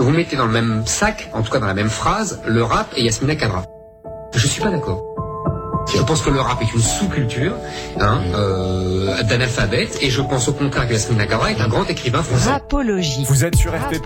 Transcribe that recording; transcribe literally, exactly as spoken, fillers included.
vous mettez dans le même sac, en tout cas dans la même phrase, le rap et Yasmina Kadra. Je suis pas d'accord. Je pense que le rap est une sous-culture hein, euh, d'analphabètes et je pense au contraire que Yasmina Kadra est un grand écrivain français. Rapologie. Vous êtes sur R T P.